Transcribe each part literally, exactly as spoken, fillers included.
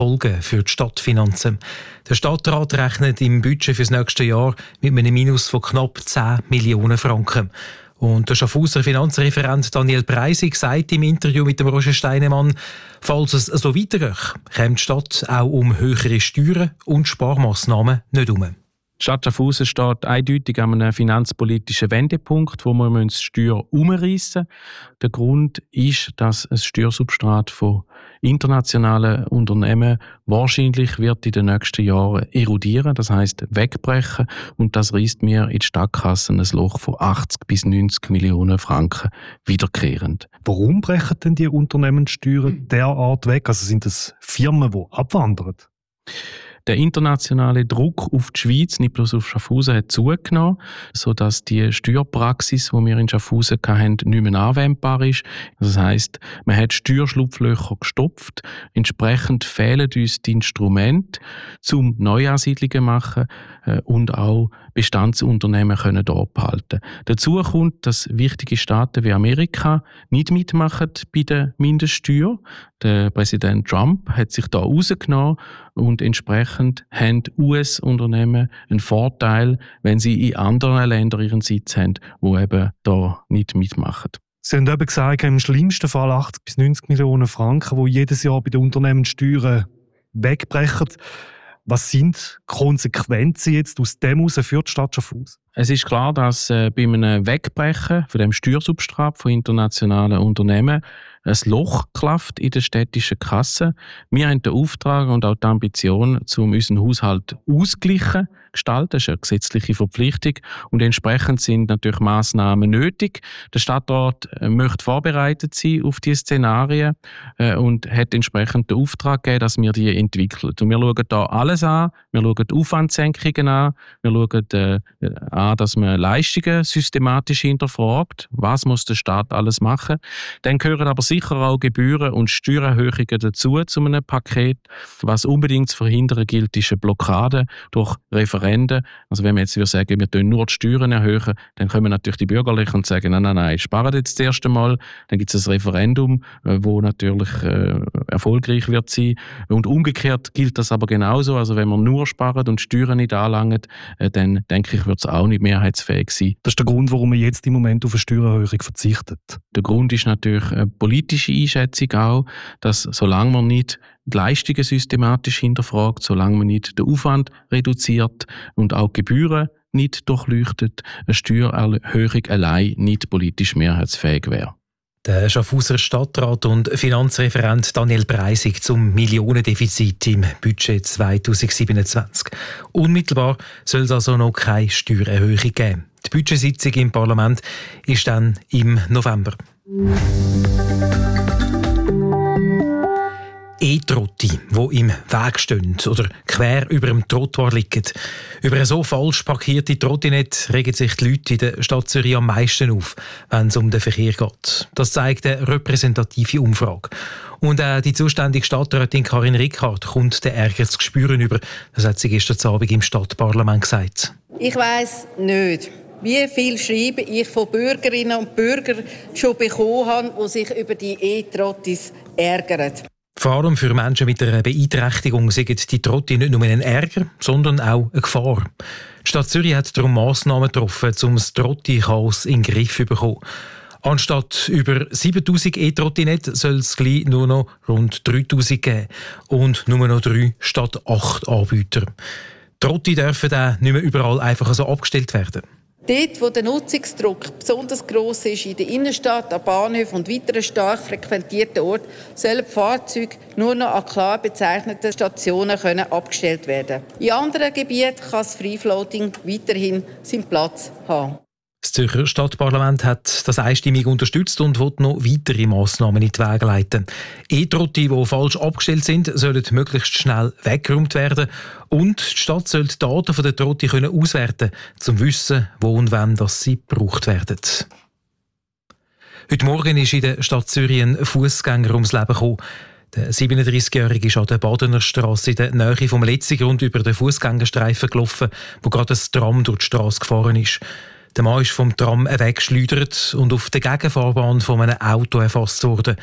Folgen für die Stadtfinanzen. Der Stadtrat rechnet im Budget für das nächste Jahr mit einem Minus von knapp zehn Millionen Franken. Und der Schaffhauser Finanzreferent Daniel Preisig sagt im Interview mit dem Roger Steinemann, falls es so weitergeht, käme die Stadt auch um höhere Steuern und Sparmaßnahmen nicht um. Die Stadt Schaffhausen steht eindeutig an einem finanzpolitischen Wendepunkt, wo wir die Steuer umreißen müssen. Der Grund ist, dass ein Steuersubstrat von internationalen Unternehmen wahrscheinlich wird in den nächsten Jahren erodieren, das heisst wegbrechen, und das reißt mir in die Stadtkassen ein Loch von achtzig bis neunzig Millionen Franken wiederkehrend. Warum brechen denn die Unternehmenssteuern derart weg? Also sind das Firmen, die abwandern? Der internationale Druck auf die Schweiz, nicht bloß auf Schaffhausen, hat zugenommen, sodass die Steuerpraxis, die wir in Schaffhausen hatten, nicht mehr anwendbar ist. Das heisst, man hat Steuerschlupflöcher gestopft. Entsprechend fehlen uns die Instrumente, um Neuansiedlungen zu machen äh, und auch Bestandsunternehmen können dort behalten. Dazu kommt, dass wichtige Staaten wie Amerika nicht mitmachen bei der Mindeststeuer. Der Präsident Trump hat sich da rausgenommen und entsprechend haben U S-Unternehmen einen Vorteil, wenn sie in anderen Ländern ihren Sitz haben, die eben da nicht mitmachen. Sie haben eben gesagt, im schlimmsten Fall achtzig bis neunzig Millionen Franken, die jedes Jahr bei den Unternehmenssteuern wegbrechen. Was sind die Konsequenzen jetzt aus dem heraus für die Stadt Schaffhausen? Es ist klar, dass äh, bei einem Wegbrechen von dem Steuersubstrat von internationalen Unternehmen ein Loch klafft in der städtischen Kasse. Wir haben den Auftrag und auch die Ambition, um unseren Haushalt ausgleichen gestalten. Das ist eine gesetzliche Verpflichtung und entsprechend sind natürlich Massnahmen nötig. Der Stadtrat äh, möchte vorbereitet sein auf diese Szenarien äh, und hat entsprechend den Auftrag gegeben, dass wir die entwickeln. Und wir schauen da alles an. Wir schauen die Aufwandsenkungen an. Wir schauen äh, an, dass man Leistungen systematisch hinterfragt. Was muss der Staat alles machen? Dann gehören aber sicher auch Gebühren und Steuererhöhungen dazu zu einem Paket. Was unbedingt zu verhindern gilt, ist eine Blockade durch Referenden. Also wenn man jetzt sagen, wir erhöhen nur die Steuern erhöhen, dann kommen natürlich die Bürgerlichen und sagen, nein, nein, nein, sparen jetzt das erste Mal. Dann gibt es ein Referendum, wo natürlich äh, erfolgreich wird sein. Und umgekehrt gilt das aber genauso. Also wenn man nur sparen und Steuern nicht anlangen, äh, dann denke ich, wird es auch nicht mehrheitsfähig sein. Das ist der Grund, warum man jetzt im Moment auf eine Steuererhöhung verzichtet. Der Grund ist natürlich eine politische Einschätzung auch, dass solange man nicht die Leistungen systematisch hinterfragt, solange man nicht den Aufwand reduziert und auch die Gebühren nicht durchleuchtet, eine Steuererhöhung allein nicht politisch mehrheitsfähig wäre. Der Schaffhauser Stadtrat und Finanzreferent Daniel Preisig zum Millionendefizit im Budget zwanzig siebenundzwanzig. Unmittelbar soll es also noch keine Steuererhöhung geben. Die Budgetsitzung im Parlament ist dann im November. E-Trotti, die im Weg stehen oder quer über dem Trottoir liegen. Über eine so falsch parkierte Trottinette regen sich die Leute in der Stadt Zürich am meisten auf, wenn es um den Verkehr geht. Das zeigt eine repräsentative Umfrage. Und auch die zuständige Stadträtin Karin Rickard kommt den Ärger zu spüren über. Das hat sie gestern Abend im Stadtparlament gesagt. Ich weiss nicht, wie viel Schreiben ich von Bürgerinnen und Bürgern schon bekommen habe, die sich über die E-Trottis ärgern. Vor allem für Menschen mit einer Beeinträchtigung sind die Trotti nicht nur ein Ärger, sondern auch eine Gefahr. Die Stadt Zürich hat darum Massnahmen getroffen, um das Trotti-Chaos in den Griff zu bekommen. Anstatt über siebentausend E-Trottinetten soll es gleich nur noch rund dreitausend geben und nur noch drei statt acht Anbieter. Trotti dürfen dann nicht mehr überall einfach so abgestellt werden. Dort, wo der Nutzungsdruck besonders gross ist, in der Innenstadt, an Bahnhöfen und weiteren stark frequentierten Orten, sollen die Fahrzeuge nur noch an klar bezeichneten Stationen können abgestellt werden. In anderen Gebieten kann das Free-Floating weiterhin seinen Platz haben. Das Zürcher Stadtparlament hat das einstimmig unterstützt und will noch weitere Massnahmen in die Wege leiten. E-Trotti, die falsch abgestellt sind, sollen möglichst schnell weggeräumt werden. Und die Stadt soll die Daten von der Trotti auswerten können, um zu wissen, wo und wann dass sie gebraucht werden. Heute Morgen ist in der Stadt Zürich ein Fußgänger ums Leben gekommen. Der siebenunddreißigjährige ist an der Badener Strasse in der Nähe vom Letzigrund über den Fußgängerstreifen gelaufen, wo gerade ein Tram durch die Strasse gefahren ist. Der Mann ist vom Tram weggeschleudert und auf der Gegenfahrbahn von einem Auto erfasst worden.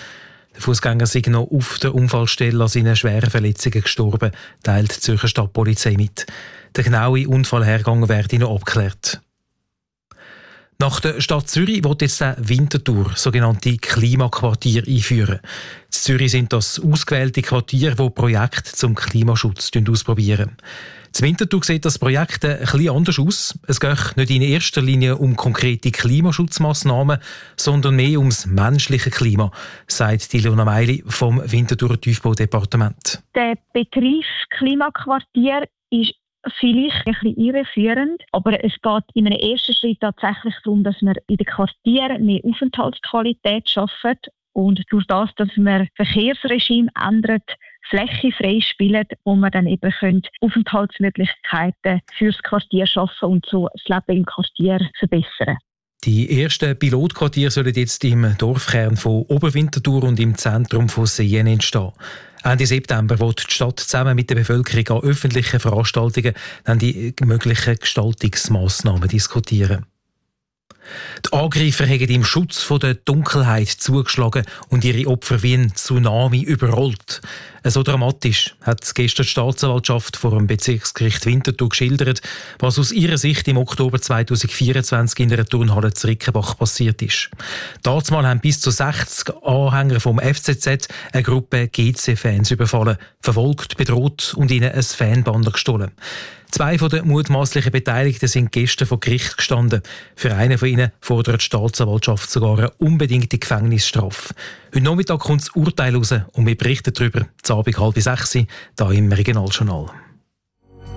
Der Fußgänger sei noch auf der Unfallstelle an seinen schweren Verletzungen gestorben, teilt die Zürcher Stadtpolizei mit. Der genaue Unfallhergang werde noch abgeklärt. Nach der Stadt Zürich will jetzt der Winterthur sogenannte Klimaquartier einführen. In Zürich sind das ausgewählte Quartiere, die Projekte zum Klimaschutz ausprobieren. In Winterthur sieht das Projekt ein bisschen anders aus. Es geht nicht in erster Linie um konkrete Klimaschutzmaßnahmen, sondern mehr ums menschliche Klima, sagt Ilona Meili vom Winterthurer Tiefbaudepartement. Der Begriff Klimaquartier ist vielleicht ein bisschen irreführend, aber es geht in einem ersten Schritt tatsächlich darum, dass wir in den Quartieren mehr Aufenthaltsqualität schaffen und durch das, dass wir das Verkehrsregime ändert, Fläche freispielen, wo wir dann eben können Aufenthaltsmöglichkeiten fürs Quartier schaffen und so das Leben im Quartier verbessern. Die ersten Pilotquartiere sollen jetzt im Dorfkern von Oberwinterthur und im Zentrum von Seen entstehen. Ende September wird die Stadt zusammen mit der Bevölkerung an öffentlichen Veranstaltungen dann die möglichen Gestaltungsmaßnahmen diskutieren. Die Angreifer haben im Schutz vor der Dunkelheit zugeschlagen und ihre Opfer wie ein Tsunami überrollt. So dramatisch hat gestern die Staatsanwaltschaft vor dem Bezirksgericht Winterthur geschildert, was aus ihrer Sicht im Oktober zweitausendvierundzwanzig in der Turnhalle zu Rickenbach passiert ist. Damals haben bis zu sechzig Anhänger vom F C Z eine Gruppe G C-Fans überfallen, verfolgt, bedroht und ihnen ein Fanbanner gestohlen. Zwei von den mutmaßlichen Beteiligten sind gestern vor Gericht gestanden. Für einen von ihnen fordert die Staatsanwaltschaft sogar eine unbedingte Gefängnisstrafe. Heute Nachmittag kommt das Urteil raus und wir berichten darüber, zu Abend halb sechs, hier im Regionaljournal.